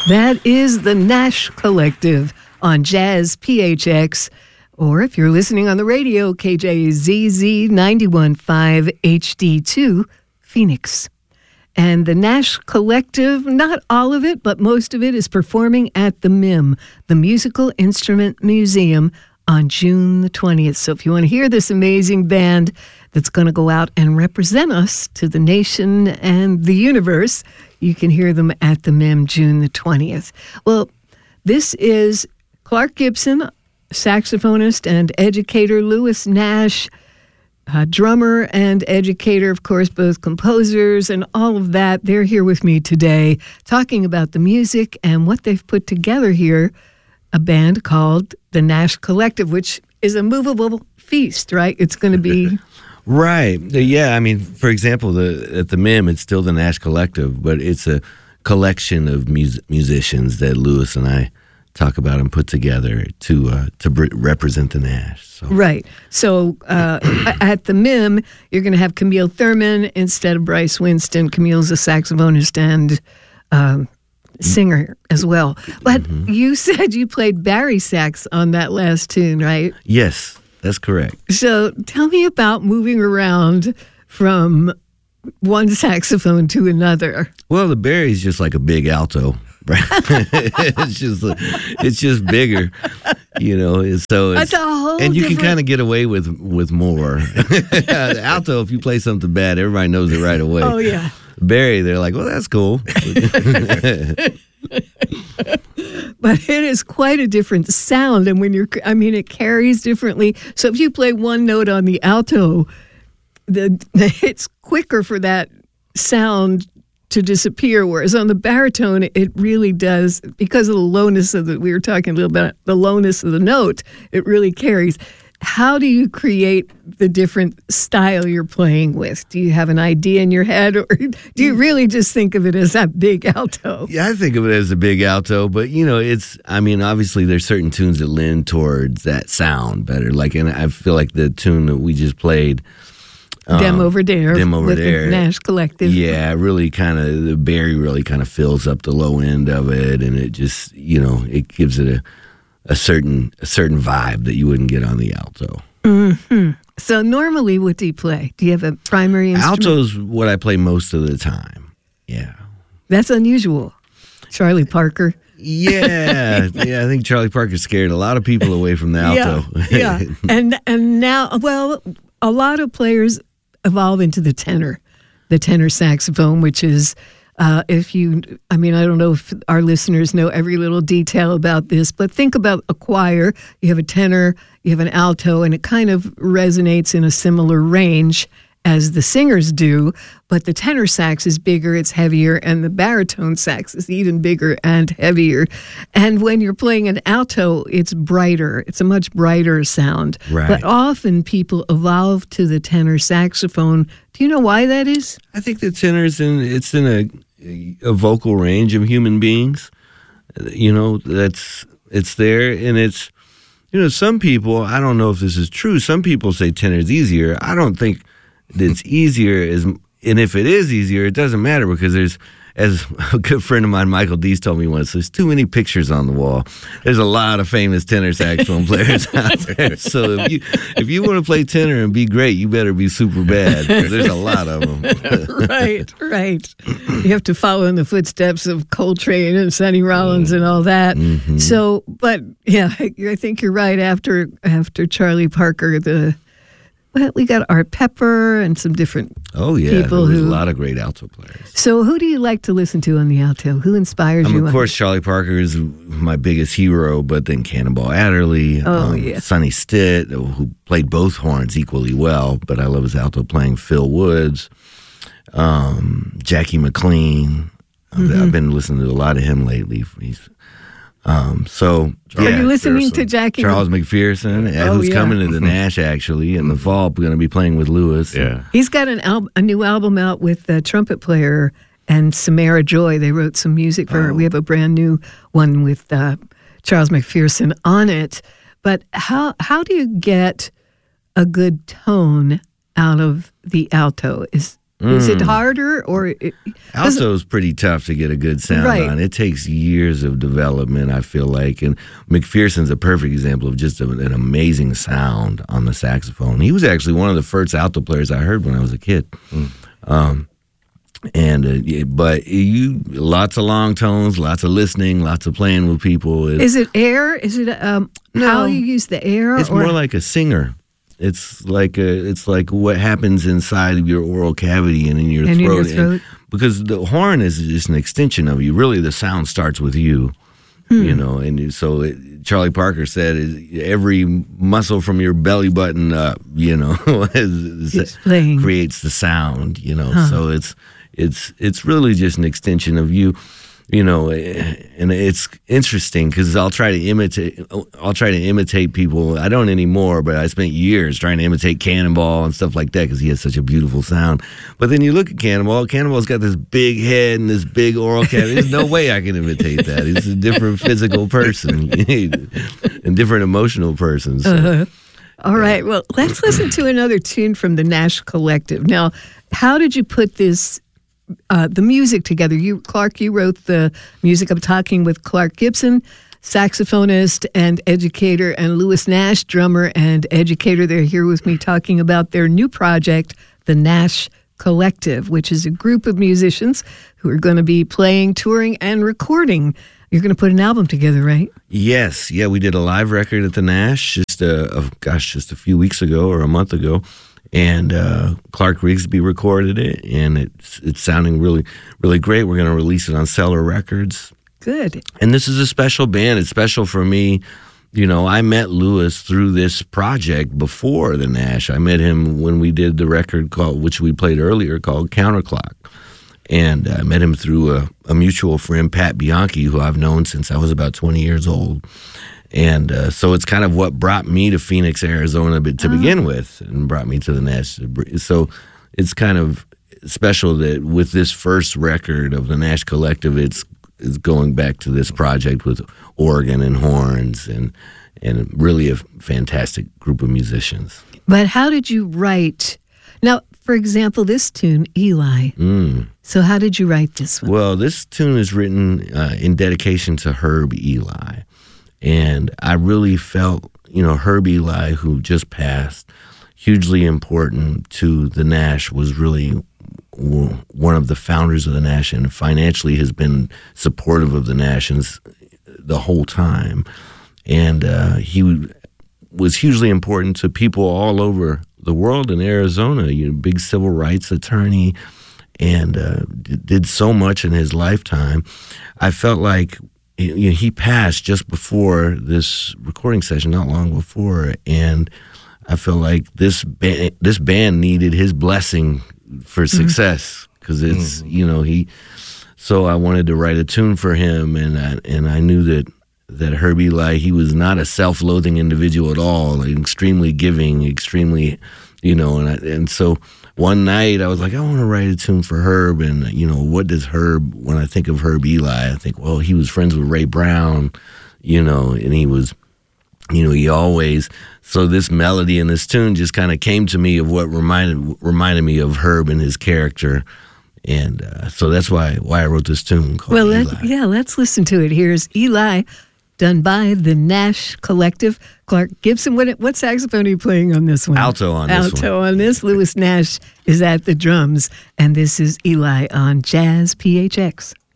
That is the Nash Collective on Jazz PHX, or if you're listening on the radio, KJZZ 91.5 HD2, Phoenix. And the Nash Collective, not all of it, but most of it is performing at the MIM, the Musical Instrument Museum, on June the 20th. So if you want to hear this amazing band that's going to go out and represent us to the nation and the universe, you can hear them at the MIM June the 20th. Well, this is Clark Gibson, saxophonist and educator, Louis Nash, drummer and educator, of course, both composers and all of that. They're here with me today talking about the music and what they've put together here, a band called the Nash Collective, which is a movable feast, right? It's going to be... Right. Yeah, I mean, for example, at the MIM, it's still the Nash Collective, but it's a collection of musicians that Louis and I talk about and put together to represent the Nash. So. Right. So at the MIM, you're going to have Camille Thurman instead of Bryce Winston. Camille's a saxophonist and singer as well. But you said you played Barry sax on that last tune, right? Yes, that's correct. So tell me about moving around from one saxophone to another. Well, the Barry's just like a big alto. Right? it's just bigger, you know. So that's a whole and you different... can kind of get away with more. The alto, if you play something bad, everybody knows it right away. Oh yeah. Barry, they're like, well, that's cool. But it is quite a different sound, and when it carries differently. So if you play one note on the alto, it's quicker for that sound to disappear, whereas on the baritone, it really does, because of the lowness of we were talking a little about the lowness of the note, it really carries. How do you create the different style you're playing with? Do you have an idea in your head, or do you really just think of it as that big alto? Yeah, I think of it as a big alto, but, you know, obviously there's certain tunes that lend towards that sound better. Like, and I feel like the tune that we just played, Dem Over There with the Nash Collective. Yeah, really the Barry really kind of fills up the low end of it, and it just, you know, it gives it a certain vibe that you wouldn't get on the alto. Mm-hmm. So normally, what do you play? Do you have a primary instrument? Alto's what I play most of the time. Yeah. That's unusual. Charlie Parker. Yeah, I think Charlie Parker scared a lot of people away from the alto. Yeah. And now, well, a lot of players evolve into the tenor saxophone, which is, I don't know if our listeners know every little detail about this, but think about a choir. You have a tenor, you have an alto, and it kind of resonates in a similar range as the singers do, but the tenor sax is bigger, it's heavier, and the baritone sax is even bigger and heavier. And when you're playing an alto, it's brighter. It's a much brighter sound. Right. But often people evolve to the tenor saxophone. Do you know why that is? I think the tenor's in a vocal range of human beings. You know, it's there, and it's, you know, some people, I don't know if this is true, some people say tenor's easier. I don't think it's easier, and if it is easier, it doesn't matter, because there's, as a good friend of mine, Michael Deese, told me once, there's too many pictures on the wall. There's a lot of famous tenor saxophone players out there. So if you want to play tenor and be great, you better be super bad, because there's a lot of them. Right. You have to follow in the footsteps of Coltrane and Sonny Rollins and all that. Mm-hmm. So, but yeah, I think you're right. After Charlie Parker, we got Art Pepper and some different people. There's a lot of great alto players. So who do you like to listen to on the alto? Who inspires you? Of course, Charlie Parker is my biggest hero, but then Cannonball Adderley, Sonny Stitt, who played both horns equally well, but I love his alto playing. Phil Woods, Jackie McLean. I've been listening to a lot of him lately. Are you listening to Jackie? Charles McPherson, who's coming to the Nash actually in the fall. We're going to be playing with Louis. Yeah, he's got a new album out with the trumpet player and Samara Joy. They wrote some music for her. We have a brand new one with Charles McPherson on it. But how do you get a good tone out of the alto? Is it harder or? Alto is pretty tough to get a good sound on. It takes years of development, I feel like. And McPherson's a perfect example of just an amazing sound on the saxophone. He was actually one of the first alto players I heard when I was a kid. But lots of long tones, lots of listening, lots of playing with people. Is it air? Is it how you use the air? It's more like a singer. It's like what happens inside of your oral cavity and in your throat. And because the horn is just an extension of you. Really, the sound starts with you. You know, and so Charlie Parker said every muscle from your belly button up, you know, creates the sound. You know, so it's really just an extension of you. You know, and it's interesting because I'll try to imitate people. I don't anymore, but I spent years trying to imitate Cannonball and stuff like that because he has such a beautiful sound. But then you look at Cannonball. Cannonball's got this big head and this big oral cavity. There's no way I can imitate that. He's a different physical person and different emotional person. So. All right. Well, let's listen to another tune from the Nash Collective. Now, how did you put this? The music together. Clark, you wrote the music. I'm talking with Clark Gibson, saxophonist and educator, and Louis Nash, drummer and educator. They're here with me talking about their new project, the Nash Collective, which is a group of musicians who are going to be playing, touring, and recording. You're going to put an album together, right? Yes. Yeah, we did a live record at the Nash just a few weeks ago or a month ago. And Clark Rigsby recorded it, and it's sounding really, really great. We're going to release it on Cellar Records. Good. And this is a special band. It's special for me. You know, I met Louis through this project before the Nash. I met him when we did the record which we played earlier, called Counterclock. And I met him through a mutual friend, Pat Bianchi, who I've known since I was about 20 years old. And so it's kind of what brought me to Phoenix, Arizona to begin with, and brought me to the Nash. So it's kind of special that with this first record of the Nash Collective, it's going back to this project with organ and horns and really a fantastic group of musicians. But how did you write? Now, for example, this tune, Eli. So how did you write this one? Well, this tune is written in dedication to Herb Eli. And I really felt, you know, Herb Eli, who just passed, hugely important to the Nash, was really one of the founders of the Nash and financially has been supportive of the Nash the whole time. And he was hugely important to people all over the world in Arizona, big civil rights attorney, and did so much in his lifetime. I felt like he passed just before this recording session, not long before, and I feel like this band needed his blessing for success because it's So I wanted to write a tune for him, and I knew that Herb Eli, he was not a self-loathing individual at all, extremely giving, extremely, and so. One night I was like, I want to write a tune for Herb, and what does Herb? When I think of Herb Eli, I think, well, he was friends with Ray Brown, and he was, he always. So this melody and this tune just kind of came to me of what reminded me of Herb and his character, and so that's why I wrote this tune called Eli. Let's listen to it. Here's Eli, done by the Nash Collective. Clark Gibson, what saxophone are you playing on this one? Alto on this one. Alto on this. Louis Nash is at the drums, and this is Eli on Jazz PHX.